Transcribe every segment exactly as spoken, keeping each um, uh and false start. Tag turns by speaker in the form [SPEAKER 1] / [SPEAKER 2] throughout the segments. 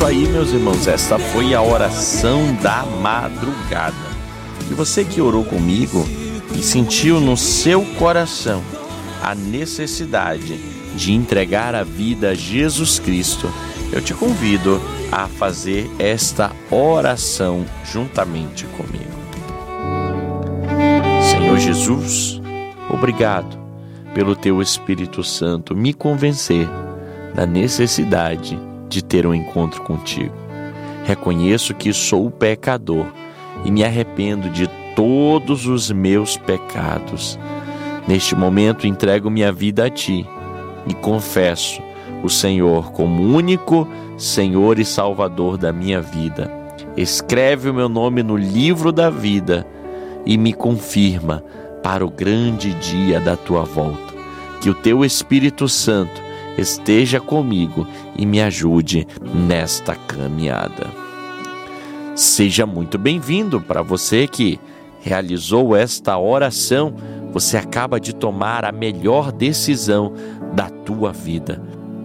[SPEAKER 1] isso aí, meus irmãos, esta foi a oração da madrugada. E você que orou comigo e sentiu no seu coração a necessidade de entregar a vida a Jesus Cristo, eu te convido a fazer esta oração juntamente comigo. Senhor Jesus, obrigado pelo Teu Espírito Santo me convencer da necessidade de ter um encontro contigo. Reconheço que sou pecador e me arrependo de todos os meus pecados. Neste momento entrego minha vida a Ti e confesso o Senhor como único Senhor e Salvador da minha vida. Escreve o meu nome no livro da vida e me confirma para o grande dia da Tua volta. Que o Teu Espírito Santo esteja comigo e me ajude nesta caminhada. Seja muito bem-vindo. Para você que realizou esta oração, você acaba de tomar a melhor decisão da tua vida.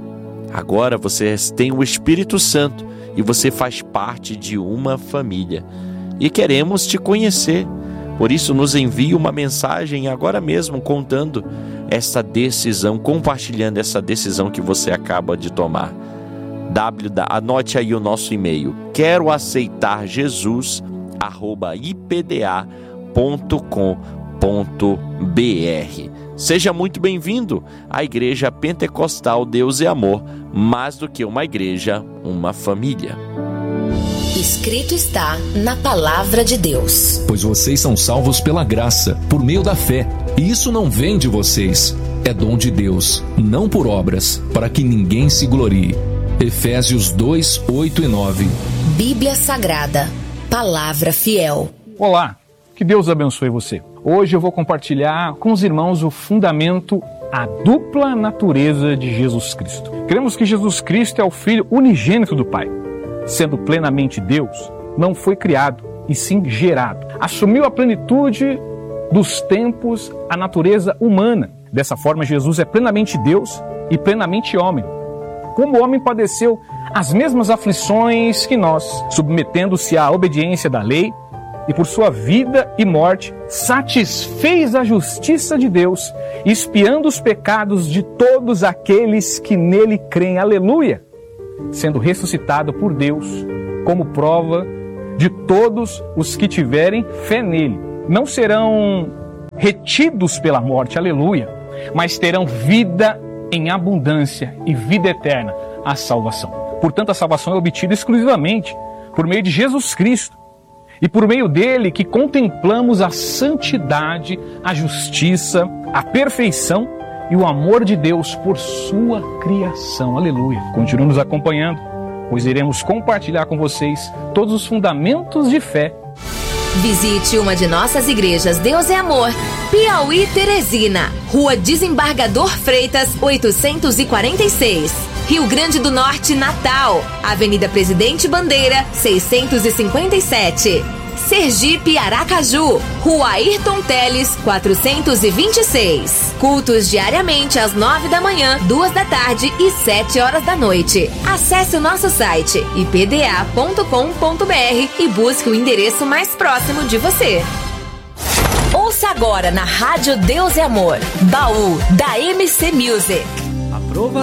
[SPEAKER 1] Agora você tem o Espírito Santo e você faz parte de uma família. E queremos te conhecer. Por isso, nos envie uma mensagem agora mesmo contando essa decisão, compartilhando essa decisão que você acaba de tomar. W, anote aí o nosso e-mail: quero aceitar Jesus arroba i p d a ponto com ponto b r. Seja muito bem-vindo à Igreja Pentecostal Deus é Amor, mais do que uma igreja, uma família.
[SPEAKER 2] Escrito está na Palavra de Deus.
[SPEAKER 3] Pois vocês são salvos pela graça, por meio da fé. E isso não vem de vocês, é dom de Deus, não por obras, para que ninguém se glorie. Efésios dois, oito e nove.
[SPEAKER 2] Bíblia Sagrada, Palavra Fiel.
[SPEAKER 4] Olá, que Deus abençoe você. Hoje eu vou compartilhar com os irmãos o fundamento, a dupla natureza de Jesus Cristo. Cremos que Jesus Cristo é o Filho unigênito do Pai. Sendo plenamente Deus, não foi criado, e sim gerado. Assumiu a plenitude dos tempos, a natureza humana. Dessa forma, Jesus é plenamente Deus e plenamente homem. Como homem, padeceu as mesmas aflições que nós, submetendo-se à obediência da lei, e por sua vida e morte, satisfez a justiça de Deus, expiando os pecados de todos aqueles que nele creem. Aleluia! Sendo ressuscitado por Deus como prova de todos os que tiverem fé nele. Não serão retidos pela morte, aleluia, mas terão vida em abundância e vida eterna, a salvação. Portanto, a salvação é obtida exclusivamente por meio de Jesus Cristo. E por meio dele que contemplamos a santidade, a justiça, a perfeição e o amor de Deus por sua criação. Aleluia. Continue nos acompanhando, pois iremos compartilhar com vocês todos os fundamentos de fé.
[SPEAKER 2] Visite uma de nossas igrejas Deus é Amor, Piauí, Teresina, Rua Desembargador Freitas, oitocentos e quarenta e seis. Rio Grande do Norte, Natal, Avenida Presidente Bandeira, seiscentos e cinquenta e sete. Sergipe, Aracaju, Rua Ayrton Teles, quatrocentos e vinte e seis. Cultos diariamente às nove da manhã, duas da tarde e sete horas da noite. Acesse o nosso site i p d a ponto com ponto b r e busque o endereço mais próximo de você. Ouça agora na Rádio Deus é Amor, Baú da M C Music.
[SPEAKER 5] Aprova